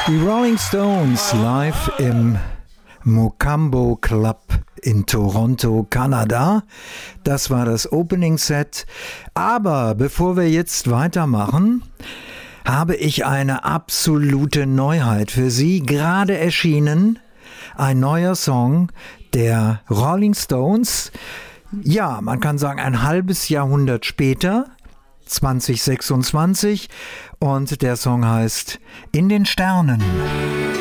Die Rolling Stones live im Mocambo Club in Toronto, Kanada. Das war das Opening Set. Aber bevor wir jetzt weitermachen, habe ich eine absolute Neuheit für Sie. Gerade erschienen ein neuer Song der Rolling Stones. Ja, man kann sagen, ein halbes Jahrhundert später, 2026. Und der Song heißt In den Sternen.